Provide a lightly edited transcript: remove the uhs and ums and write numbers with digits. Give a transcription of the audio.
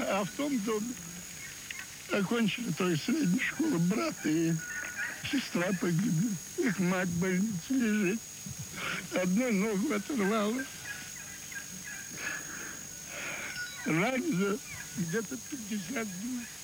А в том доме окончили только среднюю школу брат и сестра погибли. Их мать в больнице лежит. Одну ногу оторвала. Ранено где-то 50 дней.